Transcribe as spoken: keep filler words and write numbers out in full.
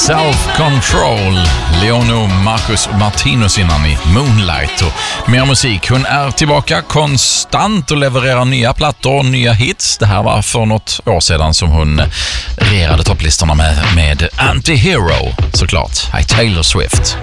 Self-Control, Leono Marcus Martinus innan i Moonlight och mer musik. Hon är tillbaka konstant och levererar nya plattor och nya hits. Det här var för något år sedan som hon regerade topplistorna med, med Anti-Hero såklart. Hi, Taylor Swift.